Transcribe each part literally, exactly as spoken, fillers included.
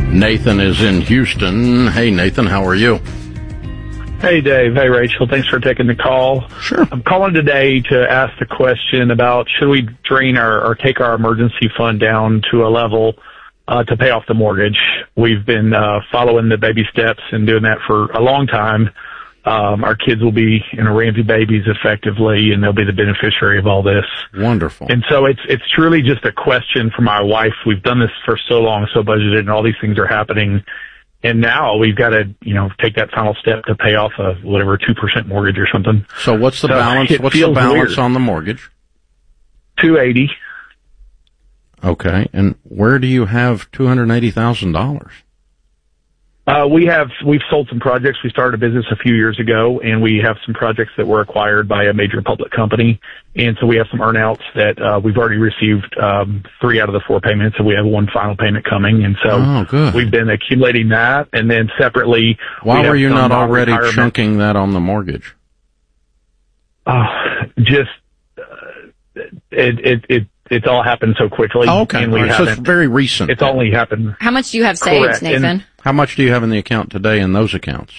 Nathan is in Houston. Hey, Nathan, how are you? Hey, Dave. Hey, Rachel. Thanks for taking the call. Sure. I'm calling today to ask the question about should we drain our or take our emergency fund down to a level uh, to pay off the mortgage. We've been uh, following the baby steps and doing that for a long time. Um, our kids will be, you know, Ramsey babies effectively, and they'll be the beneficiary of all this. Wonderful. And so it's it's truly just a question for my wife. We've done this for so long, so budgeted, and all these things are happening. And now we've got to, you know, take that final step to pay off a whatever two percent mortgage or something. So what's the so balance? What's the balance weird. on the mortgage? Two eighty. Okay, and where do you have two hundred eighty thousand dollars? Uh, we have, we've sold some projects. We started a business a few years ago, and we have some projects that were acquired by a major public company. And so we have some earnouts that, uh, we've already received, um, three out of the four payments, and we have one final payment coming. And so oh, good. we've been accumulating that. And then separately, why were you not already retirement. chunking that on the mortgage? Uh, just, uh, it, it, it, it's all happened so quickly. Oh, okay. And we right. So it's very recent. It's only happened. How much do you have saved, Correct. Nathan? And, how much do you have in the account today in those accounts?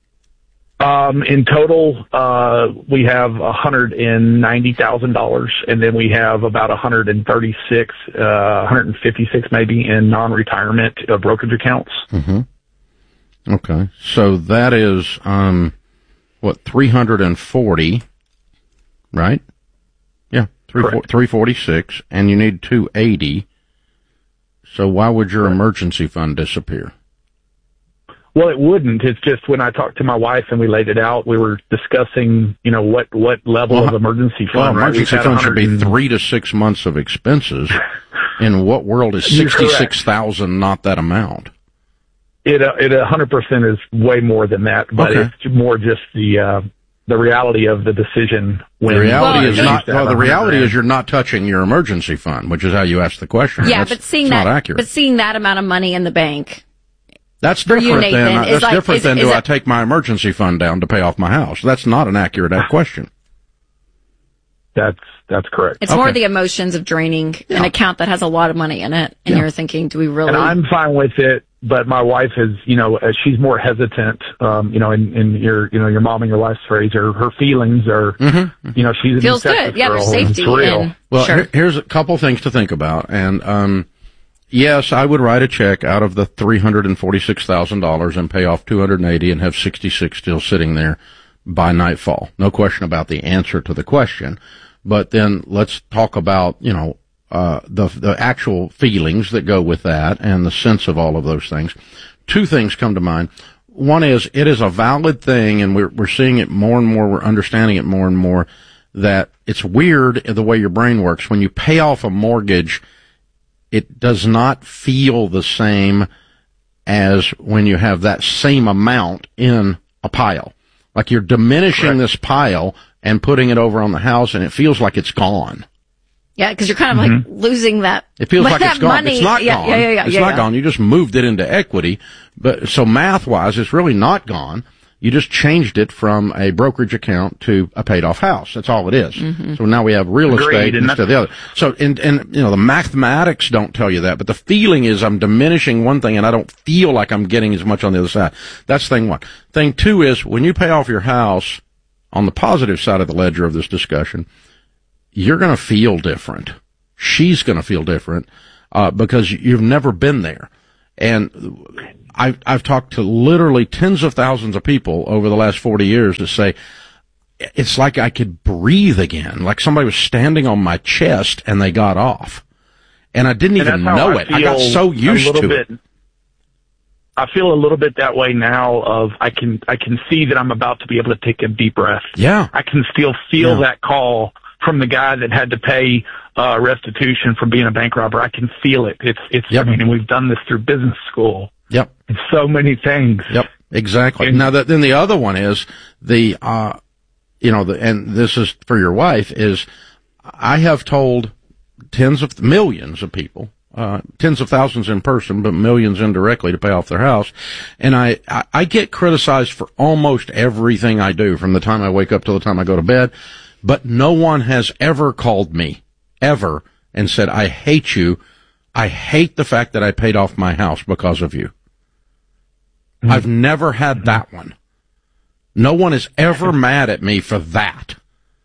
Um, in total, uh, we have one hundred ninety thousand dollars, and then we have about one hundred thirty-six, uh, one hundred fifty-six maybe in non-retirement uh, brokerage accounts. Mm-hmm. Okay. So that is, um, what, three hundred forty, right? Yeah, three forty-six, and you need two eighty. So why would your emergency fund disappear? Well, it wouldn't. It's just when I talked to my wife and we laid it out, we were discussing, you know, what, what level well, of emergency fund. Well, right? emergency fund should be three to six months of expenses. In what world is sixty-six thousand not that amount? It, uh, it one hundred percent is way more than that, but okay. it's more just the, uh, the reality of the decision. When the reality well, is not, well, the reality is you're not touching your emergency fund, which is how you asked the question. Yeah, that's, but seeing that, not accurate. but seeing that amount of money in the bank. That's For different you, Nathan, than, that's like, different is, than is do it, I take my emergency fund down to pay off my house? That's not an accurate question. That's, that's correct. It's okay. more the emotions of draining yeah. an account that has a lot of money in it, and yeah. you're thinking, do we really? And I'm fine with it, but my wife is, you know, uh, she's more hesitant, um, you know, in, in your, you know, your mom and your wife's phrase, or her feelings are, mm-hmm. you know, she's an feels good. Yeah, there's safety. And, well, sure. here, here's a couple things to think about, and um, yes, I would write a check out of the three hundred forty-six thousand dollars and pay off two hundred eighty and have sixty-six still sitting there by nightfall. No question about the answer to the question. But then let's talk about, you know, uh, the, the actual feelings that go with that and the sense of all of those things. Two things come to mind. One is it is a valid thing, and we're, we're seeing it more and more, we're understanding it more and more, that it's weird the way your brain works. When you pay off a mortgage, it does not feel the same as when you have that same amount in a pile. Like you're diminishing Correct. This pile and putting it over on the house, and it feels like it's gone. Yeah, because you're kind of mm-hmm. like losing that. It feels like it's gone. Money. It's not yeah, gone. Yeah, yeah, yeah, it's yeah, not yeah. gone. You just moved it into equity. But so math-wise, it's really not gone. You just changed it from a brokerage account to a paid-off house. That's all it is. Mm-hmm. So now we have real Agreed, estate instead of the other. So, and, and, you know, the mathematics don't tell you that, but the feeling is I'm diminishing one thing and I don't feel like I'm getting as much on the other side. That's thing one. Thing two is when you pay off your house, on the positive side of the ledger of this discussion, you're going to feel different. She's going to feel different, uh, because you've never been there. And I've, I've talked to literally tens of thousands of people over the last forty years that say, it's like I could breathe again, like somebody was standing on my chest and they got off. And I didn't and even know I it. I got so used to bit, it. I feel a little bit that way now of I can, I can see that I'm about to be able to take a deep breath. Yeah. I can still feel yeah. that call from the guy that had to pay, uh, restitution from being a bank robber. I can feel it. It's, it's, yep. I mean, and we've done this through business school. Yep. It's so many things. Yep. Exactly. And now that, then the other one is the, uh, you know, the, and this is for your wife is I have told tens of millions of people, uh, tens of thousands in person, but millions indirectly to pay off their house. And I, I, I get criticized for almost everything I do from the time I wake up till the time I go to bed, but no one has ever called me, ever, and said, I hate you. I hate the fact that I paid off my house because of you. Mm-hmm. I've never had that one. No one is ever mad at me for that.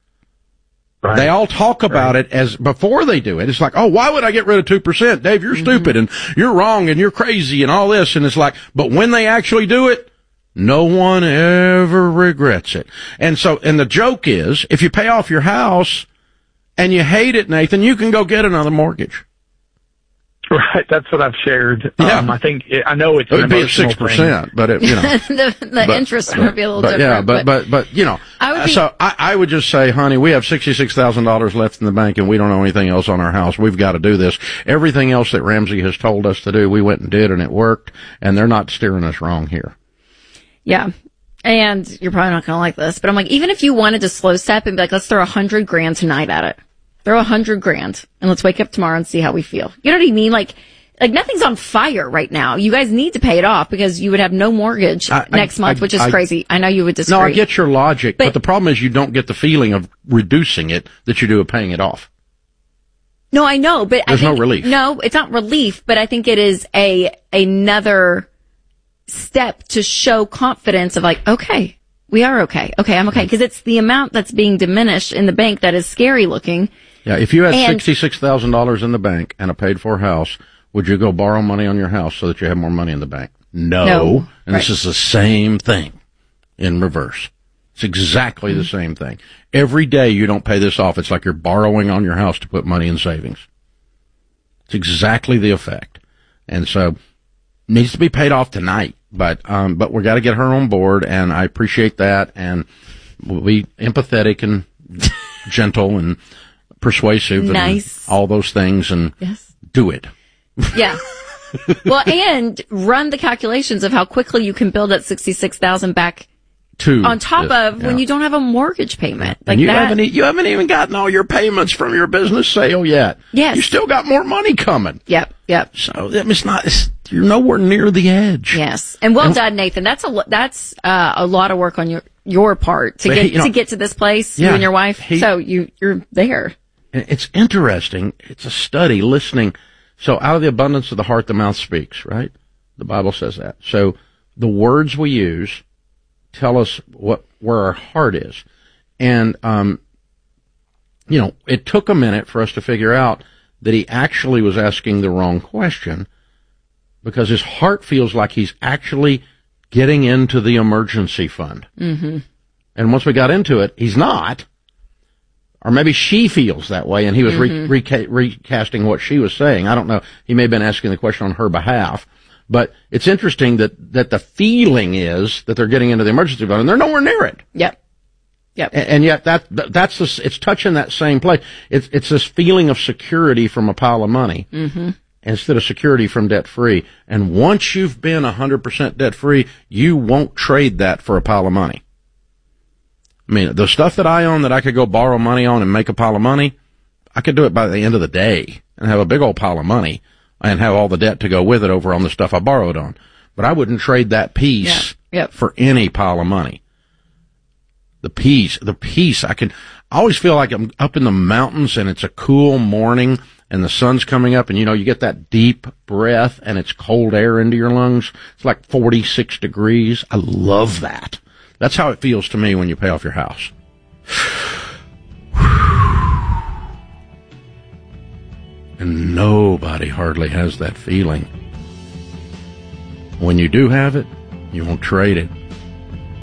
Right. They all talk about right. it as before they do it. It's like, oh, why would I get rid of two percent? Dave, you're mm-hmm. stupid and you're wrong and you're crazy and all this. And it's like, but when they actually do it, no one ever regrets it. And so, and the joke is, if you pay off your house and you hate it, Nathan, you can go get another mortgage. Right, that's what I've shared. Yeah. Um, I think it, I know it's it would be at six percent, but it, you know the, the but, interest would be a little but, different. Yeah, but, but but but you know, I would be, so I, I would just say, honey, we have sixty six thousand dollars left in the bank, and we don't know anything else on our house. We've got to do this. Everything else that Ramsey has told us to do, we went and did, and it worked. And they're not steering us wrong here. Yeah. And you're probably not going to like this, but I'm like, even if you wanted to slow step and be like, let's throw a hundred grand tonight at it. Throw a hundred grand and let's wake up tomorrow and see how we feel. You know what I mean? Like, like nothing's on fire right now. You guys need to pay it off because you would have no mortgage I, next I, month, I, which is I, crazy. I know you would disagree. No, I get your logic, but, but the problem is you don't get the feeling of reducing it that you do of paying it off. No, I know, but there's I think, no relief. No, it's not relief, but I think it is a, another step to show confidence of like, okay, we are okay. Okay, I'm okay. Because it's the amount that's being diminished in the bank that is scary looking. Yeah, if you had sixty-six thousand dollars in the bank and a paid-for house, would you go borrow money on your house so that you have more money in the bank? No. no. And right. This is the same thing in reverse. It's exactly mm-hmm. the same thing. Every day you don't pay this off, it's like you're borrowing on your house to put money in savings. It's exactly the effect. And so, needs to be paid off tonight. But, um, but we got to get her on board, and I appreciate that, and we'll be empathetic and gentle and persuasive nice. And all those things, and yes. do it. Yeah. Well, and run the calculations of how quickly you can build that sixty-six thousand back to on top this, of yeah. when you don't have a mortgage payment. Like and you that. haven't you haven't even gotten all your payments from your business sale yet. Yes. You still got more money coming. Yep. Yep. So it's not it's, you're nowhere near the edge. Yes. And well and, done, Nathan. That's a that's uh, a lot of work on your your part to get he, you know, to get to this place, yeah, you and your wife. He, so you you're there. It's interesting. It's a study listening. So out of the abundance of the heart, the mouth speaks, right? The Bible says that. So the words we use tell us what, where our heart is. And, um, you know, it took a minute for us to figure out that he actually was asking the wrong question because his heart feels like he's actually getting into the emergency fund. Mm-hmm. And once we got into it, he's not. Or maybe she feels that way, and he was mm-hmm. re- reca- recasting what she was saying. I don't know. He may have been asking the question on her behalf. But it's interesting that, that the feeling is that they're getting into the emergency fund, and they're nowhere near it. Yep. Yep. And, and yet that, that that's this, it's touching that same place. It's it's this feeling of security from a pile of money mm-hmm. instead of security from debt-free. And once you've been one hundred percent debt-free, you won't trade that for a pile of money. I mean, the stuff that I own that I could go borrow money on and make a pile of money, I could do it by the end of the day and have a big old pile of money and have all the debt to go with it over on the stuff I borrowed on. But I wouldn't trade that piece yeah. Yep. for any pile of money. The peace, the peace, I can, I always feel like I'm up in the mountains and it's a cool morning and the sun's coming up and, you know, you get that deep breath and it's cold air into your lungs. It's like forty-six degrees. I love that. That's how it feels to me when you pay off your house. And nobody hardly has that feeling. When you do have it, you won't trade it